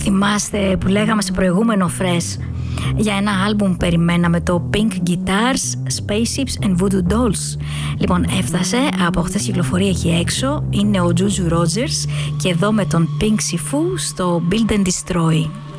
Θυμάστε που λέγαμε σε προηγούμενο Fresh για ένα άλμπουμ περιμέναμε, το Pink Guitars, Spaceships and Voodoo Dolls? Λοιπόν, έφτασε, από χθες κυκλοφορεί εκεί έξω, είναι ο Juju Rogers και εδώ με τον Pink Sifu στο Build and Destroy.